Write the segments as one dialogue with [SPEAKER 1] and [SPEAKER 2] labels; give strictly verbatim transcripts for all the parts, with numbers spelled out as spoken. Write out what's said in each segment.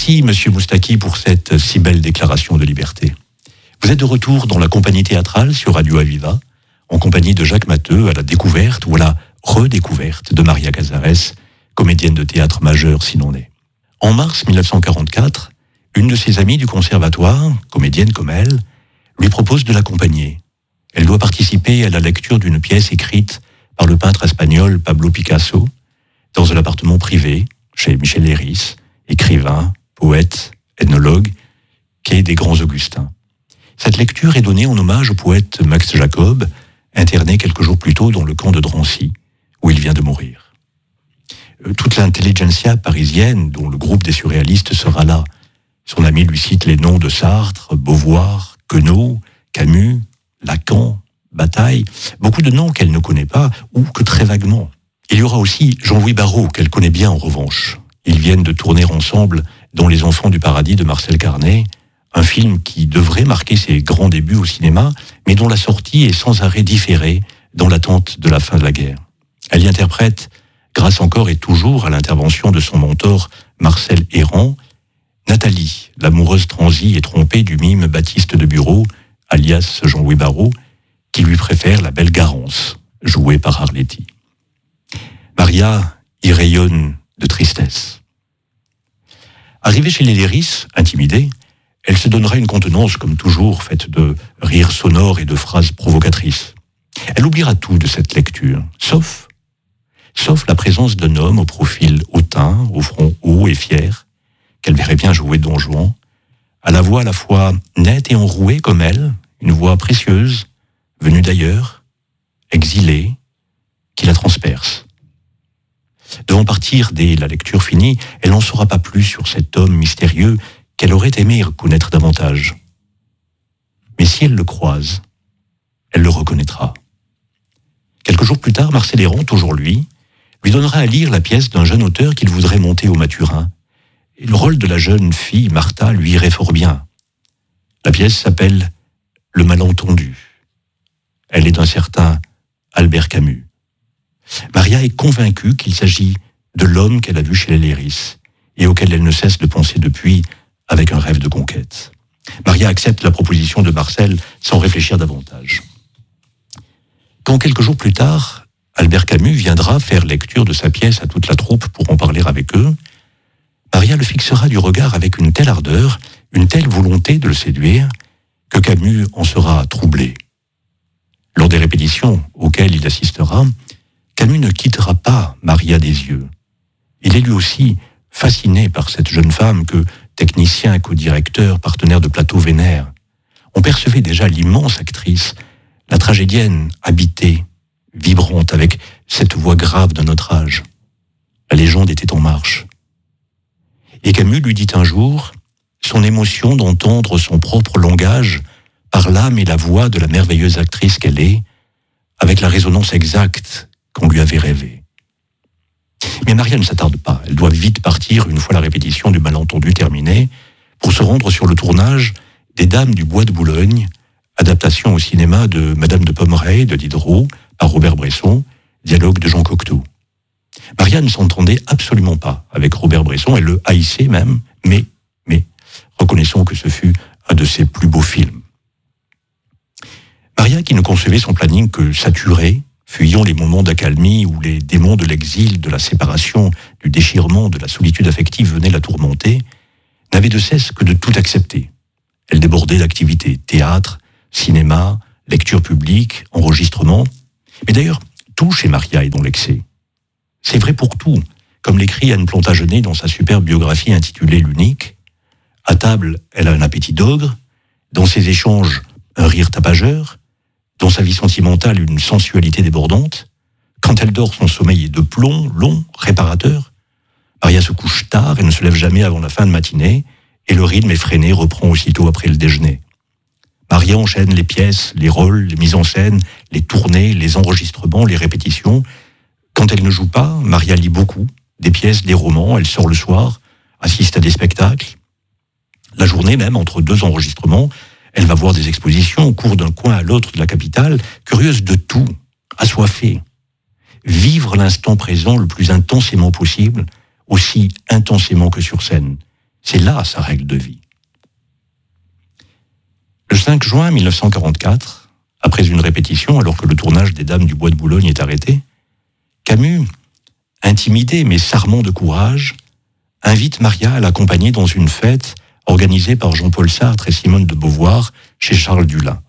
[SPEAKER 1] Merci, Monsieur Moustaki, pour cette si belle déclaration de liberté. Vous êtes de retour dans la compagnie théâtrale sur Radio Aviva, en compagnie de Jacques Matteux, à la découverte ou à la redécouverte de Maria Cazares, comédienne de théâtre majeure si non est. En mars mille neuf cent quarante-quatre, une de ses amies du conservatoire, comédienne comme elle, lui propose de l'accompagner. Elle doit participer à la lecture d'une pièce écrite par le peintre espagnol Pablo Picasso, dans un appartement privé, chez Michel Leiris, écrivain, poète, ethnologue, quai des Grands Augustins. Cette lecture est donnée en hommage au poète Max Jacob, interné quelques jours plus tôt dans le camp de Drancy, où il vient de mourir. Toute l'intelligentsia parisienne, dont le groupe des surréalistes sera là. Son ami lui cite les noms de Sartre, Beauvoir, Queneau, Camus, Lacan, Bataille, beaucoup de noms qu'elle ne connaît pas ou que très vaguement. Il y aura aussi Jean-Louis Barrault, qu'elle connaît bien en revanche. Ils viennent de tourner ensemble dans Les Enfants du Paradis de Marcel Carné, un film qui devrait marquer ses grands débuts au cinéma, mais dont la sortie est sans arrêt différée dans l'attente de la fin de la guerre. Elle y interprète, grâce encore et toujours à l'intervention de son mentor Marcel Héran, Nathalie, l'amoureuse transie et trompée du mime Baptiste de Bureau, alias Jean-Louis Barrault, qui lui préfère la belle Garance, jouée par Arletty. Maria y rayonne de tristesse. Arrivée chez les Leiris, intimidée, elle se donnera une contenance, comme toujours, faite de rires sonores et de phrases provocatrices. Elle oubliera tout de cette lecture, sauf, sauf la présence d'un homme au profil hautain, au front haut et fier, qu'elle verrait bien jouer Don Juan, à la voix à la fois nette et enrouée comme elle, une voix précieuse, venue d'ailleurs, exilée, qui la transperce. Devant partir dès la lecture finie, elle n'en saura pas plus sur cet homme mystérieux qu'elle aurait aimé connaître davantage. Mais si elle le croise, elle le reconnaîtra. Quelques jours plus tard, Marcel Héran, toujours lui, lui donnera à lire la pièce d'un jeune auteur qu'il voudrait monter au Maturin. Et le rôle de la jeune fille, Martha, lui irait fort bien. La pièce s'appelle « Le malentendu ». Elle est d'un certain Albert Camus. Maria est convaincue qu'il s'agit de l'homme qu'elle a vu chez les Leiris et auquel elle ne cesse de penser depuis avec un rêve de conquête. Maria accepte la proposition de Marcel sans réfléchir davantage. Quand quelques jours plus tard, Albert Camus viendra faire lecture de sa pièce à toute la troupe pour en parler avec eux, Maria le fixera du regard avec une telle ardeur, une telle volonté de le séduire, que Camus en sera troublé. Lors des répétitions auxquelles il assistera, Camus ne quittera pas Maria des yeux. Il est lui aussi fasciné par cette jeune femme que technicien, co-directeur, partenaire de plateau vénère. On percevait déjà l'immense actrice, la tragédienne habitée, vibrante, avec cette voix grave d'un autre âge. La légende était en marche. Et Camus lui dit un jour son émotion d'entendre son propre langage par l'âme et la voix de la merveilleuse actrice qu'elle est, avec la résonance exacte qu'on lui avait rêvée. Mais Maria ne s'attarde pas. Elle doit vite partir une fois la répétition du malentendu terminée pour se rendre sur le tournage des Dames du Bois de Boulogne, adaptation au cinéma de Madame de Pommereil de Diderot par Robert Bresson, dialogue de Jean Cocteau. Maria ne s'entendait absolument pas avec Robert Bresson, elle le haïssait même, mais, mais reconnaissons que ce fut un de ses plus beaux films. Maria, qui ne concevait son planning que saturé, fuyant les moments d'accalmie où les démons de l'exil, de la séparation, du déchirement, de la solitude affective venaient la tourmenter, n'avait de cesse que de tout accepter. Elle débordait d'activités, théâtre, cinéma, lecture publique, enregistrement. Mais d'ailleurs, tout chez Maria est dans l'excès. C'est vrai pour tout, comme l'écrit Anne Plantagenet dans sa superbe biographie intitulée L'Unique. À table, elle a un appétit d'ogre, dans ses échanges, un rire tapageur, dans sa vie sentimentale, une sensualité débordante. Quand elle dort, son sommeil est de plomb, long, réparateur. Maria se couche tard et ne se lève jamais avant la fin de matinée, et le rythme effréné reprend aussitôt après le déjeuner. Maria enchaîne les pièces, les rôles, les mises en scène, les tournées, les enregistrements, les répétitions. Quand elle ne joue pas, Maria lit beaucoup, des pièces, des romans, elle sort le soir, assiste à des spectacles. La journée même, entre deux enregistrements, elle va voir des expositions au cours d'un coin à l'autre de la capitale, curieuse de tout, assoiffée. Vivre l'instant présent le plus intensément possible, aussi intensément que sur scène. C'est là sa règle de vie. Le cinq juin mille neuf cent quarante-quatre, après une répétition, alors que le tournage des Dames du Bois de Boulogne est arrêté, Camus, intimidé mais s'armant de courage, invite Maria à l'accompagner dans une fête organisée par Jean-Paul Sartre et Simone de Beauvoir chez Charles Dullin.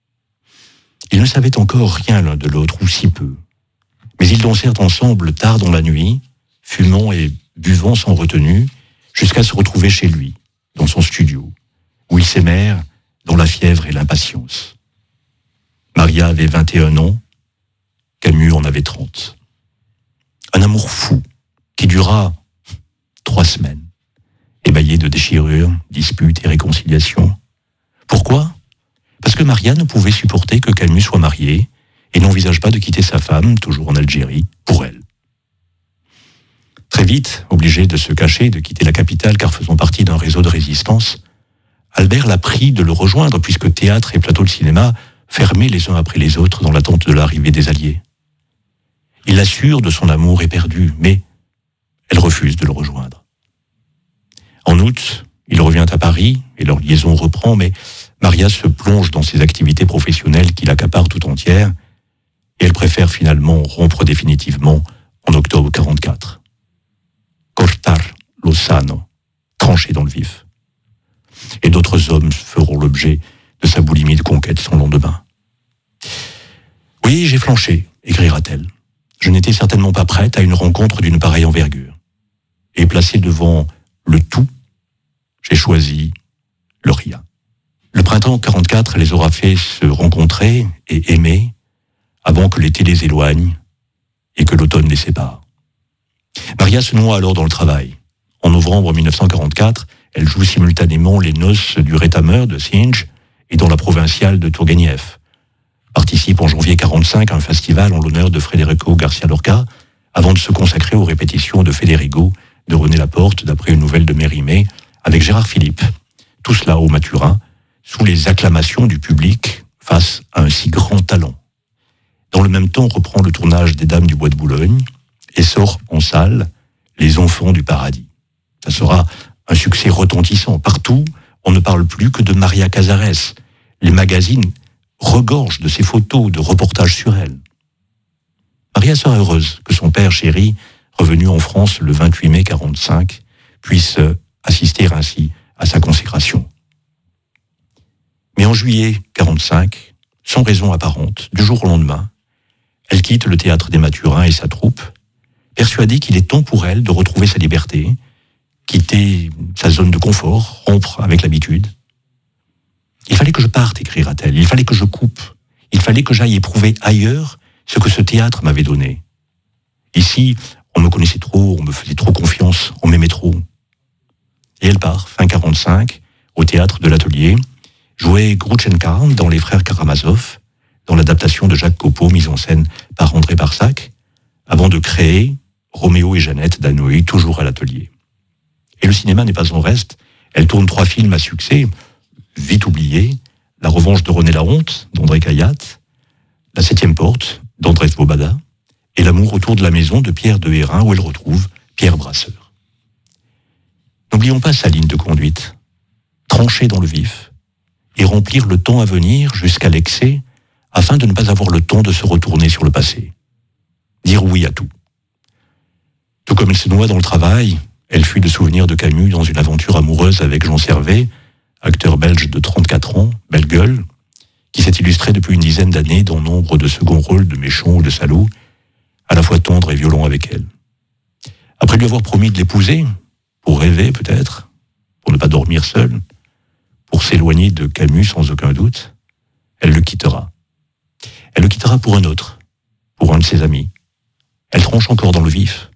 [SPEAKER 1] Ils ne savaient encore rien l'un de l'autre, ou si peu. Mais ils dansèrent ensemble tard dans la nuit, fumant et buvant sans retenue, jusqu'à se retrouver chez lui, dans son studio, où ils s'aimèrent dans la fièvre et l'impatience. Maria avait vingt et un ans, Camus en avait trente. Un amour fou qui dura trois semaines, émaillé de déchirures, disputes et réconciliations. Pourquoi ? Parce que Maria ne pouvait supporter que Camus soit marié et n'envisage pas de quitter sa femme, toujours en Algérie, pour elle. Très vite, obligé de se cacher, de quitter la capitale car faisant partie d'un réseau de résistance, Albert l'a pris de le rejoindre puisque théâtre et plateau de cinéma fermaient les uns après les autres dans l'attente de l'arrivée des Alliés. Il l'assure de son amour éperdu, mais elle refuse de le rejoindre. En août, il revient à Paris et leur liaison reprend, mais Maria se plonge dans ses activités professionnelles qui l'accaparent tout entière et elle préfère finalement rompre définitivement en octobre quarante-quatre. Cortar lo sano, tranché dans le vif. Et d'autres hommes feront l'objet de sa boulimie de conquête sans lendemain. Oui, j'ai flanché, écrira-t-elle. Je n'étais certainement pas prête à une rencontre d'une pareille envergure. Et placée devant le tout, j'ai choisi le rien. Le printemps quarante-quatre les aura fait se rencontrer et aimer avant que l'été les éloigne et que l'automne les sépare. Maria se noie alors dans le travail. En novembre mille neuf cent quarante-quatre, elle joue simultanément les noces du Rétameur de Sinj et dans la provinciale de Tourguenieff. Participe en janvier quarante-cinq à un festival en l'honneur de Federico Garcia Lorca, avant de se consacrer aux répétitions de Federico de René Laporte, d'après une nouvelle de Mérimée, avec Gérard Philippe. Tout cela au Maturin, sous les acclamations du public face à un si grand talent. Dans le même temps, on reprend le tournage des Dames du Bois de Boulogne et sort en salle Les Enfants du Paradis. Ça sera un succès retentissant. Partout, on ne parle plus que de Maria Cazares. Les magazines regorgent de ses photos, de reportages sur elle. Maria sera heureuse que son père chéri, revenu en France le vingt-huit mai quarante-cinq, puisse assister ainsi à sa consécration. Mais en juillet quarante-cinq, sans raison apparente, du jour au lendemain, elle quitte le théâtre des Mathurins et sa troupe, persuadée qu'il est temps pour elle de retrouver sa liberté, quitter sa zone de confort, rompre avec l'habitude. Il fallait que je parte, écrira-t-elle, il fallait que je coupe, il fallait que j'aille éprouver ailleurs ce que ce théâtre m'avait donné. Ici, on me connaissait trop, on me faisait trop confiance, on m'aimait trop. Et elle part, fin quarante-cinq, au théâtre de l'Atelier, jouer Grouchenka dans Les Frères Karamazov, dans l'adaptation de Jacques Copeau mise en scène par André Barsac, avant de créer Roméo et Jeannette d'Hanoï, toujours à l'Atelier. Et le cinéma n'est pas en reste. Elle tourne trois films à succès, vite oubliés, La Revanche de René Lahonte, d'André Caillat, La Septième Porte, d'André Svoboda, et L'amour autour de la maison de Pierre de Hérin, où elle retrouve Pierre Brasseur. N'oublions pas sa ligne de conduite. Trancher dans le vif et remplir le temps à venir jusqu'à l'excès afin de ne pas avoir le temps de se retourner sur le passé. Dire oui à tout. Tout comme elle se noie dans le travail, elle fuit de souvenirs de Camus dans une aventure amoureuse avec Jean Servet, acteur belge de trente-quatre ans, belle gueule, qui s'est illustré depuis une dizaine d'années dans nombre de seconds rôles de méchants ou de salauds, à la fois tendre et violent avec elle. Après lui avoir promis de l'épouser, pour rêver peut-être, pour ne pas dormir seule, pour s'éloigner de Camus sans aucun doute, elle le quittera. Elle le quittera pour un autre, pour un de ses amis. Elle tranche encore dans le vif.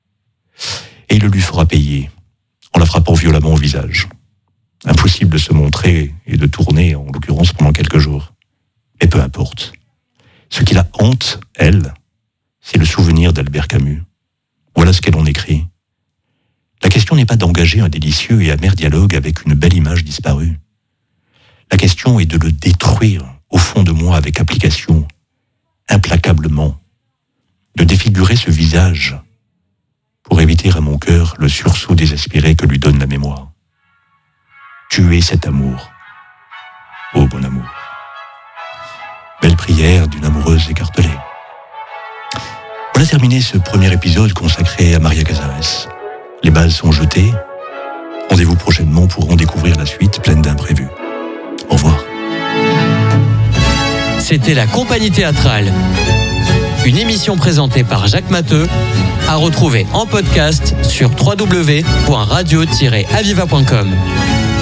[SPEAKER 1] Et il le lui fera payer, en la frappant violemment au visage. Impossible de se montrer et de tourner, en l'occurrence pendant quelques jours. Mais peu importe. Ce qui la hante, elle, c'est le souvenir d'Albert Camus. Voilà ce qu'elle en écrit. La question n'est pas d'engager un délicieux et amer dialogue avec une belle image disparue. La question est de le détruire au fond de moi avec application, implacablement, de défigurer ce visage pour éviter à mon cœur le sursaut désespéré que lui donne la mémoire. tuer cet amour. Ô bon amour. Belle prière d'une amoureuse écartelée. Voilà terminé ce premier épisode consacré à Maria Casares. Les bases sont jetées. Rendez-vous prochainement pour en découvrir la suite pleine d'imprévus. Au revoir.
[SPEAKER 2] C'était la Compagnie Théâtrale. Une émission présentée par Jacques Matteux, à retrouver en podcast sur w w w point radio tiret aviva point com.